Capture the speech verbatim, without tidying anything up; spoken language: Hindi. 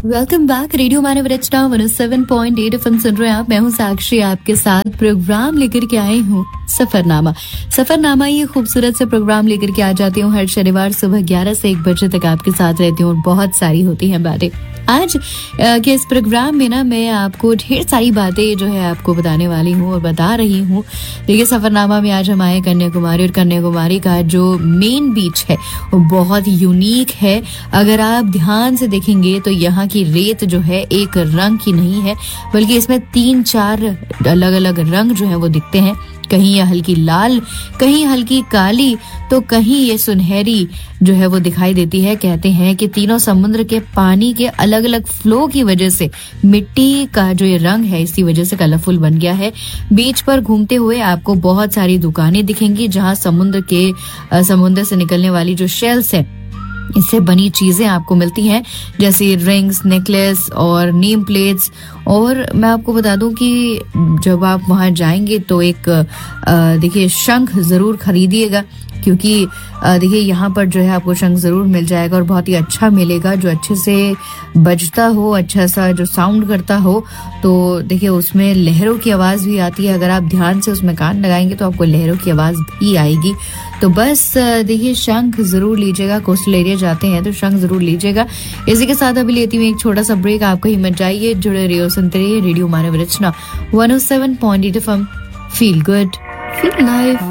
Welcome back. रेडियो मानव रचना one O seven point eight FM सुन रहे हैं आप। मैं हूं साक्षी, आपके साथ प्रोग्राम लेकर के आई हूं सफरनामा। सफरनामा ये खूबसूरत से प्रोग्राम लेकर के आ जाती हूँ हर शनिवार सुबह ग्यारह से एक बजे तक आपके साथ रहती हूँ। बहुत सारी होती हैं बातें। आज के इस प्रोग्राम में ना मैं आपको ढेर सारी बातें जो है आपको बताने वाली हूँ और बता रही हूँ। देखिए, सफरनामा में आज हम आए कन्याकुमारी, और कन्याकुमारी का जो मेन बीच है वो बहुत यूनिक है। अगर आप ध्यान से देखेंगे तो यहाँ की रेत जो है एक रंग की नहीं है, बल्कि इसमें तीन चार अलग अलग रंग जो है वो दिखते हैं। कहीं ये हल्की लाल, कहीं हल्की काली, तो कहीं ये सुनहरी जो है वो दिखाई देती है। कहते हैं कि तीनों समुद्र के पानी के अलग अलग फ्लो की वजह से मिट्टी का जो ये रंग है इसी वजह से कलरफुल बन गया है। बीच पर घूमते हुए आपको बहुत सारी दुकानें दिखेंगी जहां समुद्र के समुद्र से निकलने वाली जो शेल्स है इससे बनी चीजें आपको मिलती हैं, जैसे रिंग्स, नेकलेस और नेम प्लेट्स। और मैं आपको बता दूं कि जब आप वहां जाएंगे तो एक देखिए शंख जरूर खरीदिएगा, क्योंकि देखिए यहाँ पर जो है आपको शंख जरूर मिल जाएगा और बहुत ही अच्छा मिलेगा, जो अच्छे से बजता हो, अच्छा सा जो साउंड करता हो। तो देखिए उसमें लहरों की आवाज भी आती है। अगर आप ध्यान से उसमें कान लगाएंगे तो आपको लहरों की आवाज भी आएगी। तो बस देखिए शंख जरूर लीजिएगा। कोस्टल एरिया जाते हैं तो शंख जरूर लीजिएगा। इसी के साथ अभी लेती हूँ एक छोटा सा ब्रेक। आप कहीं मत जाइए, जुड़े रहिए, सुनते रहिए रेडियो मानव रचना one O seven point eight FM. Feel good, feel life.